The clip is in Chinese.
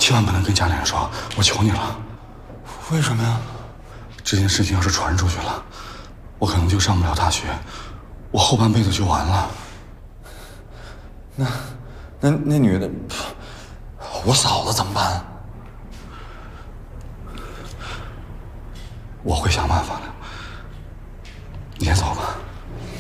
千万不能跟家里人说，我求你了。 为什么呀？ 这件事情要是传出去了，我可能就上不了大学，我后半辈子就完了。 那女的，我嫂子怎么办？ 我会想办法的。